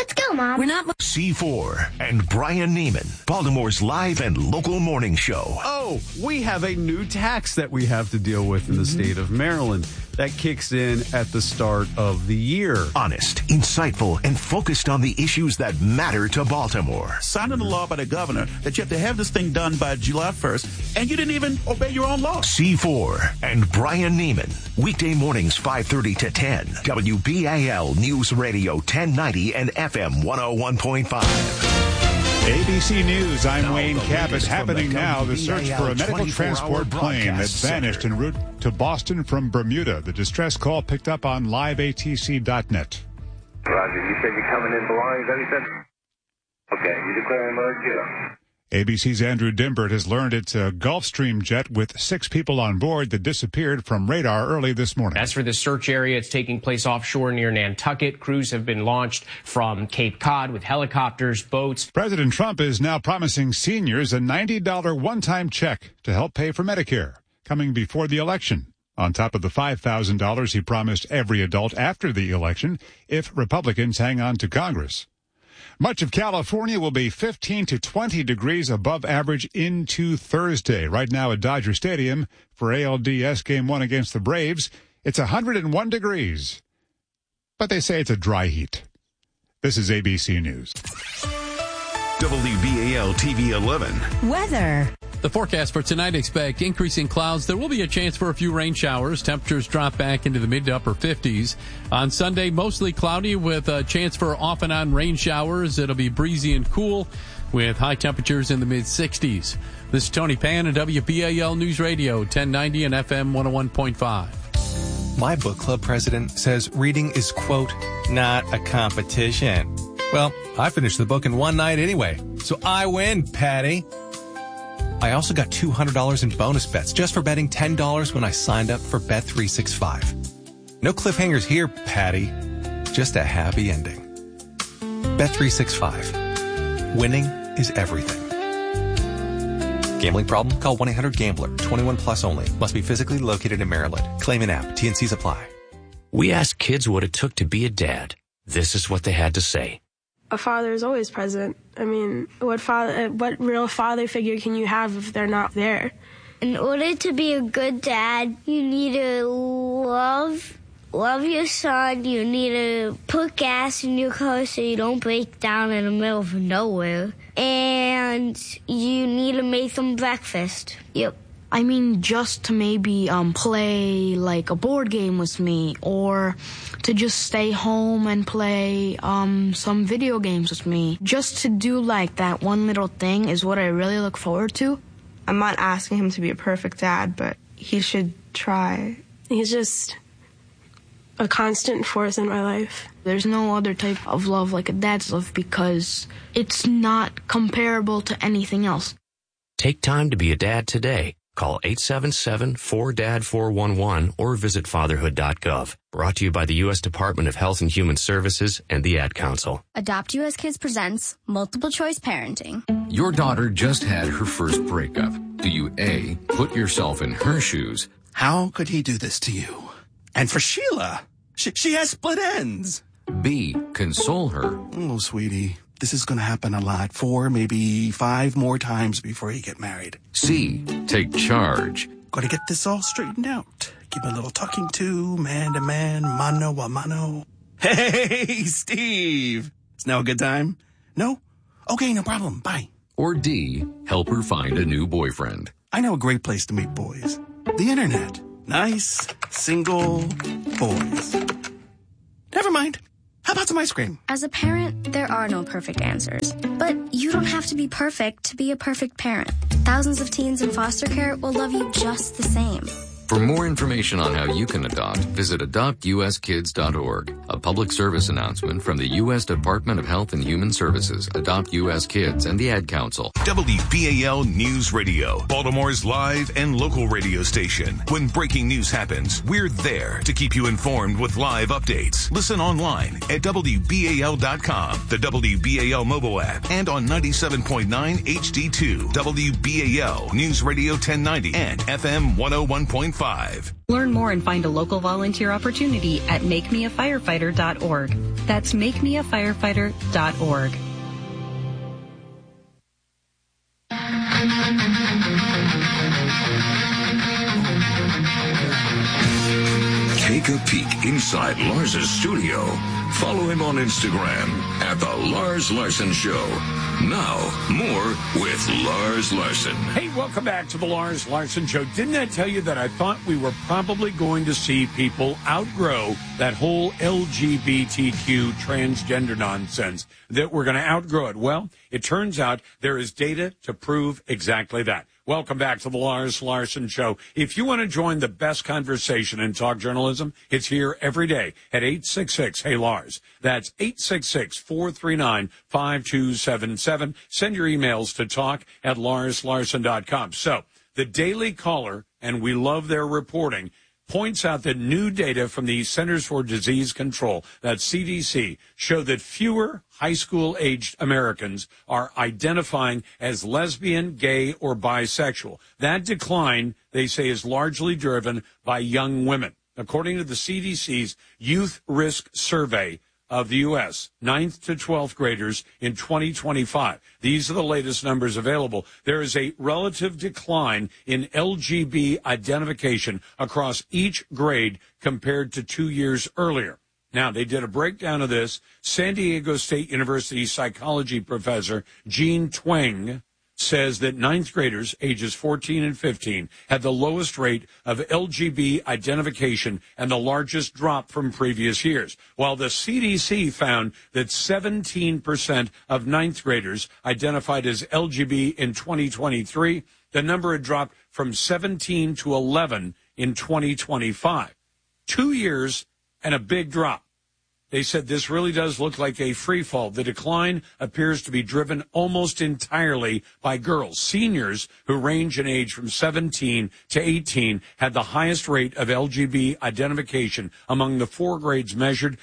Let's go, Mom. We're not... C4 and Brian Neiman, Baltimore's live and local morning show. Oh, we have a new tax that we have to deal with in the state of Maryland that kicks in at the start of the year. Honest, insightful, and focused on the issues that matter to Baltimore. Signing the law by the governor that you have to have this thing done by July 1st, and you didn't even obey your own law. C4 and Brian Neiman, weekday mornings 5:30 to 10. WBAL News Radio 1090 and FM 101.5. ABC News, I'm Wayne Cabot. Happening now, the search for a medical transport plane that vanished en route to Boston from Bermuda. The distress call picked up on liveatc.net. Roger, you said you're coming in belongings, that he said? Okay, you declare emergency. ABC's Andrew Dimbert has learned it's a Gulfstream jet with 6 people on board that disappeared from radar early this morning. As for the search area, it's taking place offshore near Nantucket. Crews have been launched from Cape Cod with helicopters, boats. President Trump is now promising seniors a $90 one-time check to help pay for Medicare, coming before the election, on top of the $5,000 he promised every adult after the election if Republicans hang on to Congress. Much of California will be 15 to 20 degrees above average into Thursday. Right now at Dodger Stadium for ALDS Game 1 against the Braves, it's 101 degrees. But they say it's a dry heat. This is ABC News. WBAL TV 11. Weather. The forecast for tonight, expect increasing clouds. There will be a chance for a few rain showers. Temperatures drop back into the mid to upper 50s. On Sunday, mostly cloudy with a chance for off and on rain showers. It'll be breezy and cool with high temperatures in the mid 60s. This is Tony Pan and WBAL News Radio 1090 and FM 101.5. My book club president says reading is, quote, not a competition. Well, I finished the book in one night anyway, so I win, Patty. I also got $200 in bonus bets just for betting $10 when I signed up for Bet365. No cliffhangers here, Patty. Just a happy ending. Bet365. Winning is everything. Gambling problem? Call 1-800-GAMBLER. 21 plus only. Must be physically located in Maryland. Claim in app. T&Cs apply. We asked kids what it took to be a dad. This is what they had to say. A father is always present. I mean, what real father figure can you have if they're not there? In order to be a good dad, you need to love your son. You need to put gas in your car so you don't break down in the middle of nowhere. And you need to make them breakfast. Yep. I mean, just to maybe play like a board game with me, or to just stay home and play some video games with me. Just to do like that one little thing is what I really look forward to. I'm not asking him to be a perfect dad, but he should try. He's just a constant force in my life. There's no other type of love like a dad's love because it's not comparable to anything else. Take time to be a dad today. Call 877-4DAD-411 or visit fatherhood.gov. Brought to you by the U.S. Department of Health and Human Services and the Ad Council. Adopt U.S. Kids presents Multiple Choice Parenting. Your daughter just had her first breakup. Do you A, put yourself in her shoes? How could he do this to you? And for Sheila, she has split ends. B, console her. Oh, sweetie. This is going to happen a lot. 4, maybe 5 more times before you get married. C, take charge. Got to get this all straightened out. Give a little talking to, man to man, mano a mano. Hey, Steve. It's now a good time? No? Okay, no problem. Bye. Or D, help her find a new boyfriend. I know a great place to meet boys. The internet. Nice, single boys. Never mind. How about some ice cream? As a parent, there are no perfect answers. But you don't have to be perfect to be a perfect parent. Thousands of teens in foster care will love you just the same. For more information on how you can adopt, visit adoptuskids.org. A public service announcement from the U.S. Department of Health and Human Services, Adopt U.S. Kids, and the Ad Council. WBAL News Radio, Baltimore's live and local radio station. When breaking news happens, we're there to keep you informed with live updates. Listen online at WBAL.com, the WBAL mobile app, and on 97.9 HD2, WBAL News Radio 1090 and FM 101.5. 1015. Learn more and find a local volunteer opportunity at makemeafirefighter.org. That's makemeafirefighter.org. Take a peek inside Lars's studio. Follow him on Instagram at The Lars Larson Show. Now, more with Lars Larson. Hey, welcome back to The Lars Larson Show. Didn't I tell you that I thought we were probably going to see people outgrow that whole LGBTQ transgender nonsense, that we're going to outgrow it? Well, it turns out there is data to prove exactly that. Welcome back to the Lars Larson Show. If you want to join the best conversation in talk journalism, it's here every day at 866-HEY-LARS. That's 866-439-5277. Send your emails to talk@larslarson.com. So, the Daily Caller, and we love their reporting, points out that new data from the Centers for Disease Control, that's CDC, show that fewer high school-aged Americans are identifying as lesbian, gay, or bisexual. That decline, they say, is largely driven by young women. According to the CDC's Youth Risk Survey of the U.S., 9th to 12th graders in 2025. These are the latest numbers available. There is a relative decline in LGB identification across each grade compared to 2 years earlier. Now, they did a breakdown of this. San Diego State University psychology professor Jean Twenge says that 9th graders ages 14 and 15 had the lowest rate of LGB identification and the largest drop from previous years, while the CDC found that 17% of 9th graders identified as LGB in 2023. The number had dropped from 17 to 11 in 2025. 2 years and a big drop. They said this really does look like a free fall. The decline appears to be driven almost entirely by girls. Seniors who range in age from 17 to 18 had the highest rate of LGB identification among the 4 grades measured.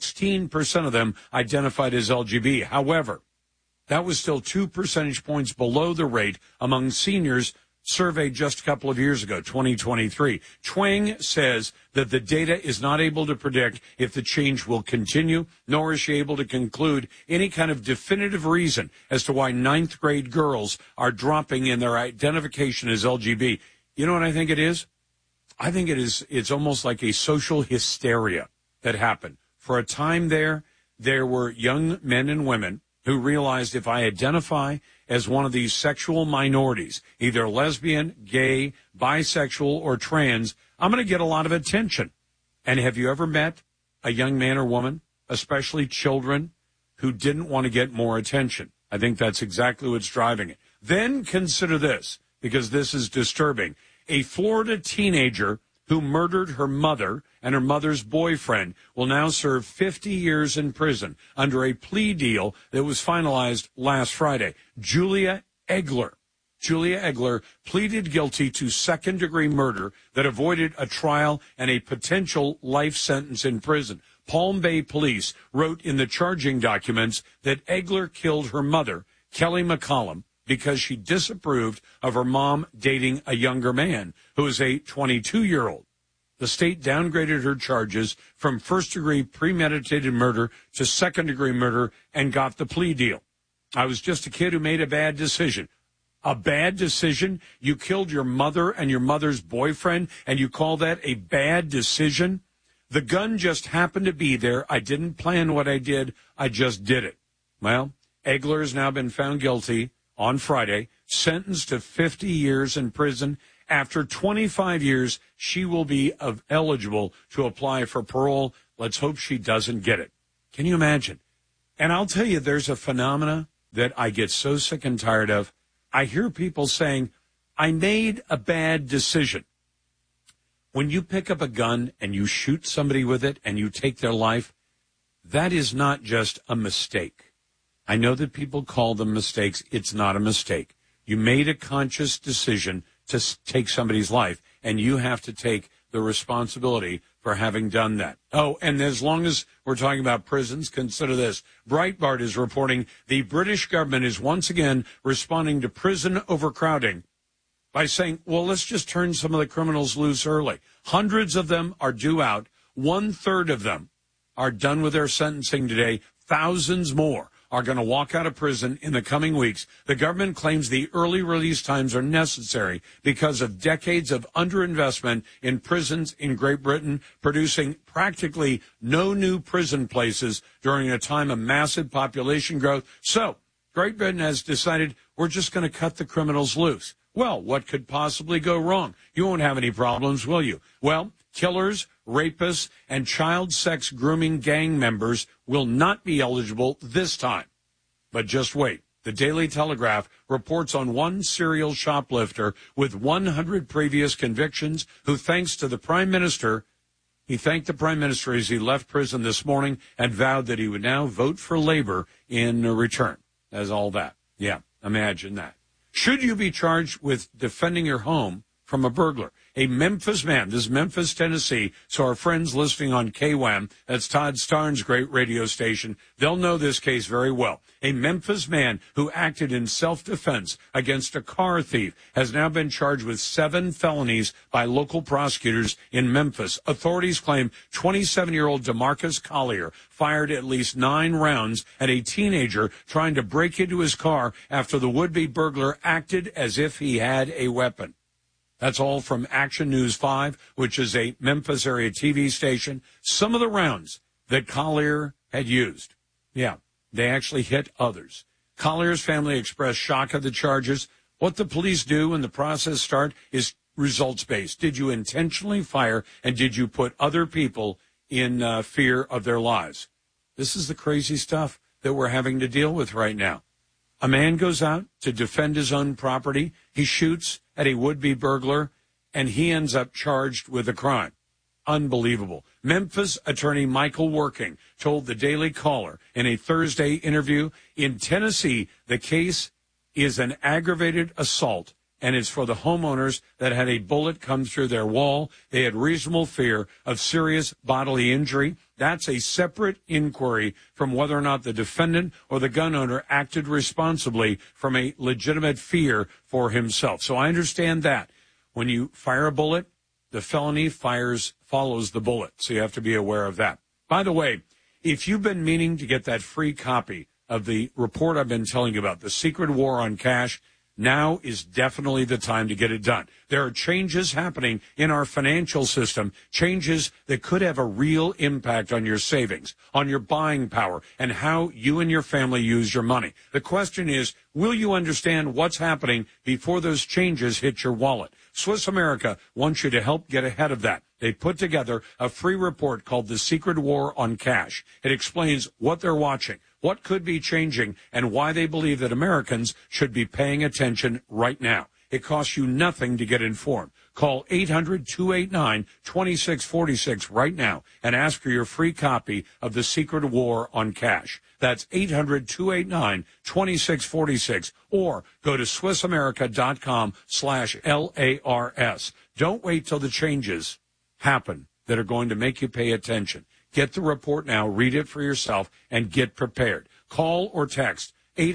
16% of them identified as LGB. However, that was still 2 percentage points below the rate among seniors surveyed just a couple of years ago, 2023. Twenge says that the data is not able to predict if the change will continue, nor is she able to conclude any kind of definitive reason as to why 9th grade girls are dropping in their identification as LGB. You know what I think it is? I think it's almost like a social hysteria that happened. For a time there were young men and women who realized if I identify as one of these sexual minorities, either lesbian, gay, bisexual, or trans, I'm going to get a lot of attention. And have you ever met a young man or woman, especially children, who didn't want to get more attention? I think that's exactly what's driving it. Then consider this, because this is disturbing. A Florida teenager who murdered her mother and her mother's boyfriend will now serve 50 years in prison under a plea deal that was finalized last Friday. Julia Egler pleaded guilty to second-degree murder that avoided a trial and a potential life sentence in prison. Palm Bay police wrote in the charging documents that Egler killed her mother, Kelly McCollum, because she disapproved of her mom dating a younger man who is a 22-year-old. The state downgraded her charges from first-degree premeditated murder to second-degree murder and got the plea deal. I was just a kid who made a bad decision. A bad decision? You killed your mother and your mother's boyfriend, and you call that a bad decision? The gun just happened to be there. I didn't plan what I did. I just did it. Well, Egler has now been found guilty on Friday, sentenced to 50 years in prison. After 25 years, she will be eligible to apply for parole. Let's hope she doesn't get it. Can you imagine? And I'll tell you, there's a phenomena that I get so sick and tired of. I hear people saying, I made a bad decision. When you pick up a gun and you shoot somebody with it and you take their life, that is not just a mistake. I know that people call them mistakes. It's not a mistake. You made a conscious decision to take somebody's life, and you have to take the responsibility for having done that. Oh, and as long as we're talking about prisons, consider this. Breitbart is reporting the British government is once again responding to prison overcrowding by saying, well, let's just turn some of the criminals loose early. Hundreds of them are due out. 1/3 of them are done with their sentencing today. Thousands more are going to walk out of prison in the coming weeks. The government claims the early release times are necessary because of decades of underinvestment in prisons in Great Britain, producing practically no new prison places during a time of massive population growth. So Great Britain has decided we're just going to cut the criminals loose. Well, what could possibly go wrong? You won't have any problems, will you? Well, killers, rapists, and child sex grooming gang members will not be eligible this time. But just wait. The Daily Telegraph reports on one serial shoplifter with 100 previous convictions who, thanks to the Prime Minister, he thanked the Prime Minister as he left prison this morning and vowed that he would now vote for Labor in return. As all that. Yeah, imagine that. Should you be charged with defending your home from a burglar? A Memphis man, this is Memphis, Tennessee, so our friends listening on KWAM, that's Todd Starnes' great radio station, they'll know this case very well. A Memphis man who acted in self-defense against a car thief has now been charged with 7 felonies by local prosecutors in Memphis. Authorities claim 27-year-old DeMarcus Collier fired at least 9 rounds at a teenager trying to break into his car after the would-be burglar acted as if he had a weapon. That's all from Action News 5, which is a Memphis area TV station. Some of the rounds that Collier had used, yeah, they actually hit others. Collier's family expressed shock at the charges. What the police do when the process starts is results-based. Did you intentionally fire, and did you put other people in fear of their lives? This is the crazy stuff that we're having to deal with right now. A man goes out to defend his own property. He shoots at a would-be burglar, and he ends up charged with a crime. Unbelievable. Memphis attorney Michael Working told the Daily Caller in a Thursday interview, in Tennessee, the case is an aggravated assault, and it's for the homeowners that had a bullet come through their wall. They had reasonable fear of serious bodily injury. That's a separate inquiry from whether or not the defendant or the gun owner acted responsibly from a legitimate fear for himself. So I understand that. When you fire a bullet, the felony follows the bullet. So you have to be aware of that. By the way, if you've been meaning to get that free copy of the report I've been telling you about, The Secret War on Cash, now is definitely the time to get it done. There are changes happening in our financial system, changes that could have a real impact on your savings, on your buying power, and how you and your family use your money. The question is, will you understand what's happening before those changes hit your wallet? Swiss America wants you to help get ahead of that. They put together a free report called The Secret War on Cash. It explains what they're watching, what could be changing, and why they believe that Americans should be paying attention right now. It costs you nothing to get informed. Call 800-289-2646 right now and ask for your free copy of The Secret War on Cash. That's 800-289-2646, or go to SwissAmerica.com/LARS. Don't wait till the changes happen that are going to make you pay attention. Get the report now, read it for yourself, and get prepared. Call or text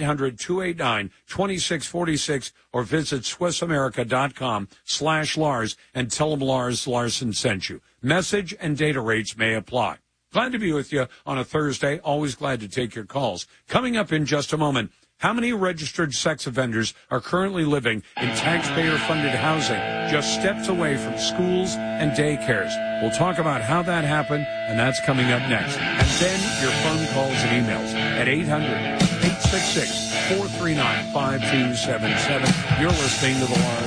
800-289-2646 or visit SwissAmerica.com/Lars and tell them Lars Larson sent you. Message and data rates may apply. Glad to be with you on a Thursday. Always glad to take your calls. Coming up in just a moment, how many registered sex offenders are currently living in taxpayer-funded housing just steps away from schools and daycares? We'll talk about how that happened, and that's coming up next. And then your phone calls and emails at 800-866-439-5277. You're listening to The Lars